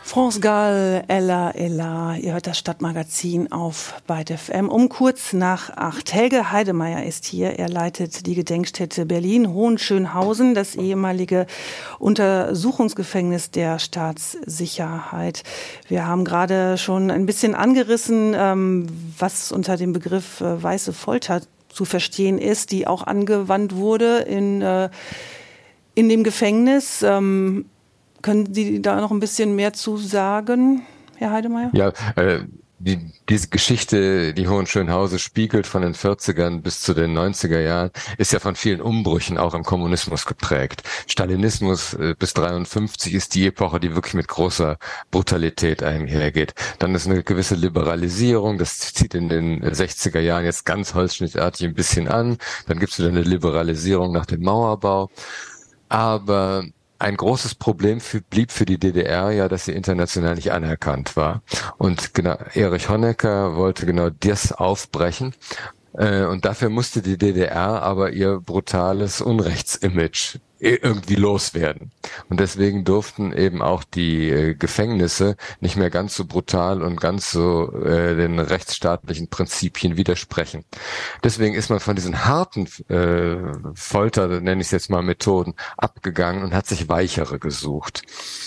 France Gall, Ella, Ella, ihr hört das Stadtmagazin auf Byte FM. Um kurz nach 8. Helge Heidemeyer ist hier. Er leitet die Gedenkstätte Berlin-Hohenschönhausen, das ehemalige Untersuchungsgefängnis der Staatssicherheit. Wir haben gerade schon ein bisschen angerissen, was unter dem Begriff weiße Folter zu verstehen ist, die auch angewandt wurde in dem Gefängnis. Können Sie da noch ein bisschen mehr zu sagen, Herr Heidemeyer? Ja, diese Geschichte, die Hohenschönhausen spiegelt von den 40ern bis zu den 90er Jahren, ist ja von vielen Umbrüchen auch im Kommunismus geprägt. Stalinismus bis 53 ist die Epoche, die wirklich mit großer Brutalität einhergeht. Dann ist eine gewisse Liberalisierung, das zieht in den 60er Jahren jetzt ganz holzschnittartig ein bisschen an. Dann gibt es wieder eine Liberalisierung nach dem Mauerbau. Aber ein großes Problem blieb für die DDR ja, dass sie international nicht anerkannt war. Und genau, Erich Honecker wollte genau das aufbrechen. Und dafür musste die DDR aber ihr brutales Unrechtsimage irgendwie loswerden. Und deswegen durften eben auch die Gefängnisse nicht mehr ganz so brutal und ganz so den rechtsstaatlichen Prinzipien widersprechen. Deswegen ist man von diesen harten Folter, nenne ich es jetzt mal, Methoden abgegangen und hat sich weichere gesucht.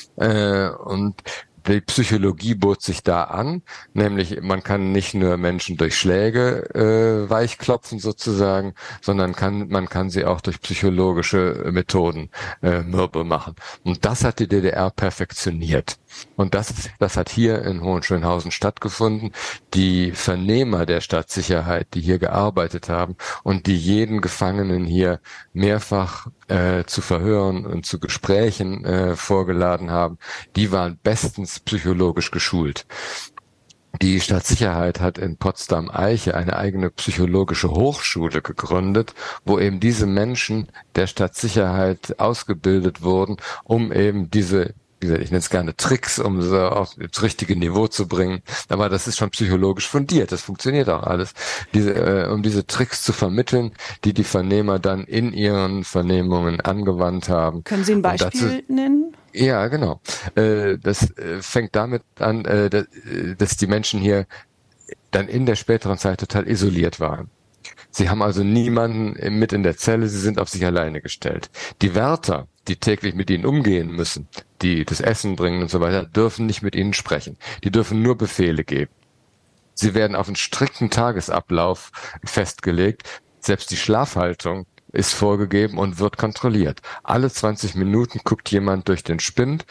Und die Psychologie bot sich da an, nämlich man kann nicht nur Menschen durch Schläge weichklopfen sozusagen, sondern man kann sie auch durch psychologische Methoden mürbe machen. Und das hat die DDR perfektioniert. Und das hat hier in Hohenschönhausen stattgefunden. Die Vernehmer der Stadtsicherheit, die hier gearbeitet haben und die jeden Gefangenen hier mehrfach zu Verhören und zu Gesprächen vorgeladen haben, die waren bestens psychologisch geschult. Die Stadtsicherheit hat in Potsdam-Eiche eine eigene psychologische Hochschule gegründet, wo eben diese Menschen der Stadtsicherheit ausgebildet wurden, um eben diese, wie gesagt, ich nenne es gerne Tricks, um so auf das richtige Niveau zu bringen. Aber das ist schon psychologisch fundiert. Das funktioniert auch alles. Um diese Tricks zu vermitteln, die Vernehmer dann in ihren Vernehmungen angewandt haben. Können Sie ein Beispiel nennen? Ja, genau. Das fängt damit an, dass die Menschen hier dann in der späteren Zeit total isoliert waren. Sie haben also niemanden mit in der Zelle, sie sind auf sich alleine gestellt. Die Wärter, die täglich mit ihnen umgehen müssen, die das Essen bringen und so weiter, dürfen nicht mit ihnen sprechen. Die dürfen nur Befehle geben. Sie werden auf einen strikten Tagesablauf festgelegt. Selbst die Schlafhaltung ist vorgegeben und wird kontrolliert. Alle 20 Minuten guckt jemand durch den Spind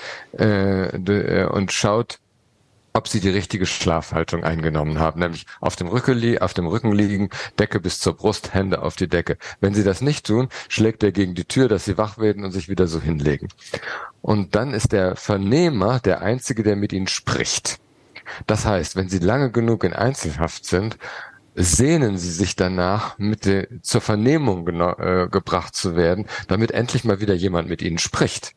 und schaut, ob sie die richtige Schlafhaltung eingenommen haben, nämlich auf dem Rücken liegen, Decke bis zur Brust, Hände auf die Decke. Wenn sie das nicht tun, schlägt er gegen die Tür, dass sie wach werden und sich wieder so hinlegen. Und dann ist der Vernehmer der Einzige, der mit ihnen spricht. Das heißt, wenn sie lange genug in Einzelhaft sind, sehnen sie sich danach, zur Vernehmung gebracht zu werden, damit endlich mal wieder jemand mit ihnen spricht.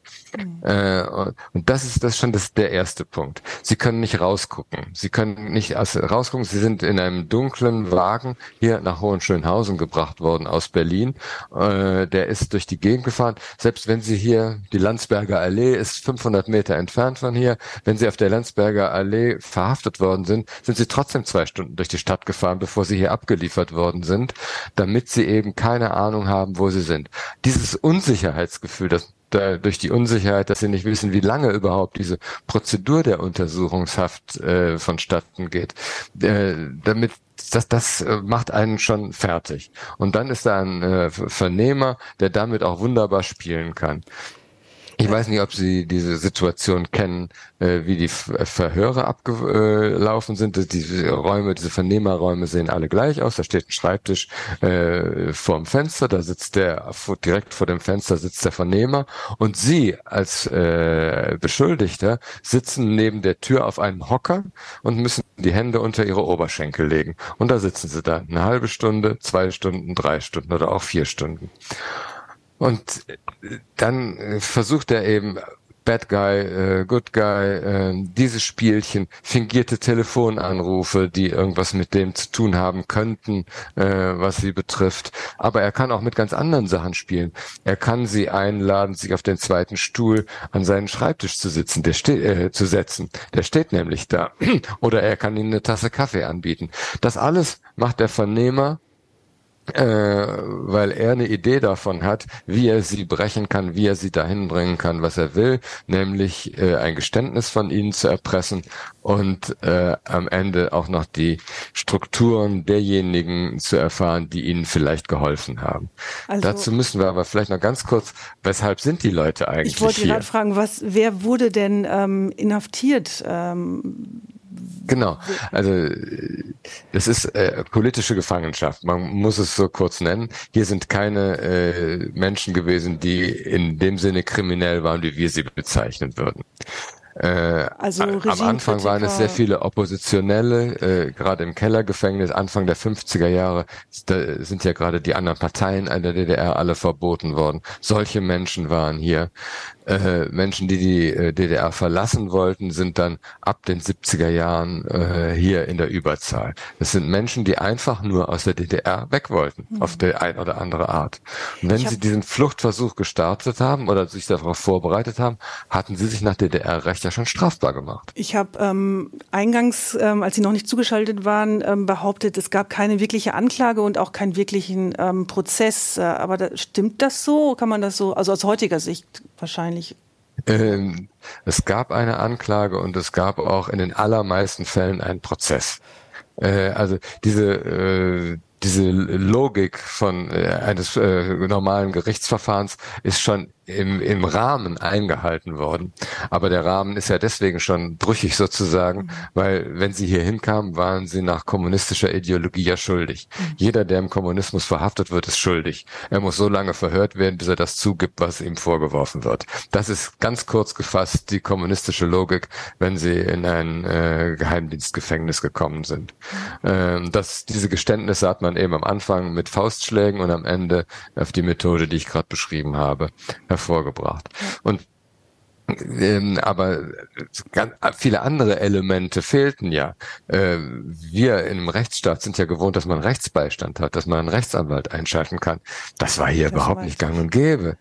Und das ist schon der erste Punkt. Sie können nicht rausgucken. Sie können nicht rausgucken. Sie sind in einem dunklen Wagen hier nach Hohenschönhausen gebracht worden aus Berlin. Der ist durch die Gegend gefahren. Selbst wenn Sie hier, die Landsberger Allee ist 500 Meter entfernt von hier, wenn Sie auf der Landsberger Allee verhaftet worden sind Sie trotzdem 2 Stunden durch die Stadt gefahren, bevor Sie hier abgeliefert worden sind, damit Sie eben keine Ahnung haben, wo Sie sind. Dieses Unsicherheitsgefühl, das durch die Unsicherheit, dass sie nicht wissen, wie lange überhaupt diese Prozedur der Untersuchungshaft vonstatten geht. Das macht einen schon fertig. Und dann ist da ein Vernehmer, der damit auch wunderbar spielen kann. Ich weiß nicht, ob Sie diese Situation kennen, wie die Verhöre abgelaufen sind. Diese Vernehmerräume sehen alle gleich aus. Da steht ein Schreibtisch vorm Fenster, direkt vor dem Fenster sitzt der Vernehmer und Sie als Beschuldigter sitzen neben der Tür auf einem Hocker und müssen die Hände unter Ihre Oberschenkel legen. Und da sitzen Sie da 1/2 Stunde, 2 Stunden, 3 Stunden oder auch 4 Stunden. Und dann versucht er eben Bad Guy, Good Guy, diese Spielchen, fingierte Telefonanrufe, die irgendwas mit dem zu tun haben könnten, was sie betrifft. Aber er kann auch mit ganz anderen Sachen spielen. Er kann sie einladen, sich auf den zweiten Stuhl an seinen Schreibtisch zu setzen. Der steht nämlich da. Oder er kann ihnen eine Tasse Kaffee anbieten. Das alles macht der Vernehmer, weil er eine Idee davon hat, wie er sie brechen kann, wie er sie dahin bringen kann, was er will, nämlich ein Geständnis von ihnen zu erpressen und am Ende auch noch die Strukturen derjenigen zu erfahren, die ihnen vielleicht geholfen haben. Also, dazu müssen wir aber vielleicht noch ganz kurz, weshalb sind die Leute eigentlich hier? Ich wollte gerade fragen, wer wurde denn inhaftiert? Genau, also das ist politische Gefangenschaft, man muss es so kurz nennen. Hier sind keine Menschen gewesen, die in dem Sinne kriminell waren, wie wir sie bezeichnen würden. Also am Anfang waren es sehr viele Oppositionelle, gerade im Kellergefängnis, Anfang der 50er Jahre, da sind ja gerade die anderen Parteien in der DDR alle verboten worden. Solche Menschen waren hier. Menschen, die die DDR verlassen wollten, sind dann ab den 70er Jahren hier in der Überzahl. Das sind Menschen, die einfach nur aus der DDR weg wollten, auf die ein oder andere Art. Und wenn sie diesen Fluchtversuch gestartet haben oder sich darauf vorbereitet haben, hatten sie sich nach DDR-Recht ja schon strafbar gemacht. Ich habe eingangs, als Sie noch nicht zugeschaltet waren, behauptet, es gab keine wirkliche Anklage und auch keinen wirklichen Prozess. Aber stimmt das so? Kann man das so, also aus heutiger Sicht wahrscheinlich? Es gab eine Anklage und es gab auch in den allermeisten Fällen einen Prozess. Also diese Logik von eines normalen Gerichtsverfahrens ist schon im Rahmen eingehalten worden. Aber der Rahmen ist ja deswegen schon brüchig sozusagen, weil wenn sie hier hinkamen, waren sie nach kommunistischer Ideologie ja schuldig. Jeder, der im Kommunismus verhaftet wird, ist schuldig. Er muss so lange verhört werden, bis er das zugibt, was ihm vorgeworfen wird. Das ist ganz kurz gefasst die kommunistische Logik, wenn sie in ein Geheimdienstgefängnis gekommen sind. Diese Geständnisse hat man eben am Anfang mit Faustschlägen und am Ende auf die Methode, die ich gerade beschrieben habe, hervorgebracht. Und aber viele andere Elemente fehlten ja. Wir in einem Rechtsstaat sind ja gewohnt, dass man Rechtsbeistand hat, dass man einen Rechtsanwalt einschalten kann. Das war hier überhaupt nicht gang und gäbe.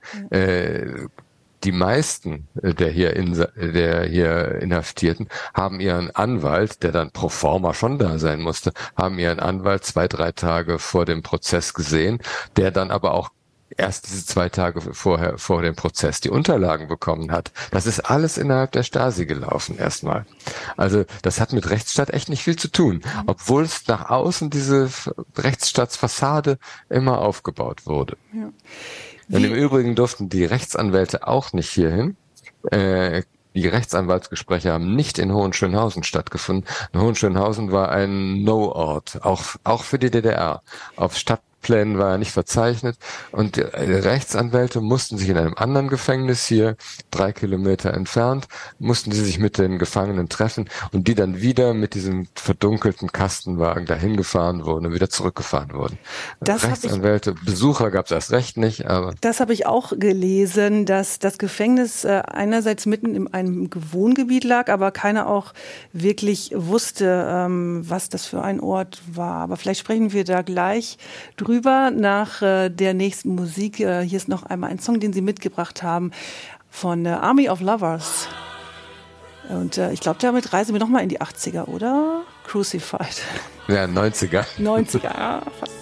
Die meisten der hier Inhaftierten haben ihren Anwalt, der dann pro forma schon da sein musste, haben ihren Anwalt 2-3 Tage vor dem Prozess gesehen, der dann aber auch erst diese 2 Tage vor dem Prozess die Unterlagen bekommen hat. Das ist alles innerhalb der Stasi gelaufen erstmal. Also das hat mit Rechtsstaat echt nicht viel zu tun, obwohl es nach außen diese Rechtsstaatsfassade immer aufgebaut wurde. Ja. Und im Übrigen durften die Rechtsanwälte auch nicht hierhin. Die Rechtsanwaltsgespräche haben nicht in Hohenschönhausen stattgefunden. Hohenschönhausen war ein No-Ort, auch für die DDR. Auf Stadtplänen war er nicht verzeichnet und die Rechtsanwälte mussten sich in einem anderen Gefängnis hier 3 Kilometer entfernt, mussten sie sich mit den Gefangenen treffen und die dann wieder mit diesem verdunkelten Kastenwagen dahin gefahren wurden und wieder zurückgefahren wurden. Rechtsanwälte, Besucher gab es erst recht nicht, aber... Das habe ich auch gelesen, dass das Gefängnis einerseits mitten in einem Wohngebiet lag, aber keiner auch wirklich wusste, was das für ein Ort war. Aber vielleicht sprechen wir da gleich drüber nach der nächsten Musik. Hier ist noch einmal ein Song, den Sie mitgebracht haben von Army of Lovers. Und ich glaube, damit reisen wir nochmal in die 80er, oder? Crucified. Ja, 90er. 90er, ja, fast.